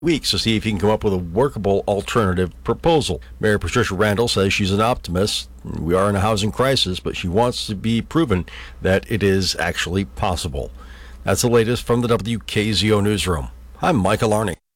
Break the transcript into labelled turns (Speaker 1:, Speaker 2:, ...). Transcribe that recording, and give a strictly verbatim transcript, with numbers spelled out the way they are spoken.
Speaker 1: weeks to see if he can come up with a workable alternative proposal. Mayor Patricia Randall says she's an optimist. We are in a housing crisis, but she wants to be proven that it is actually possible. That's the latest from the W K Z O Newsroom. I'm Michael Arney.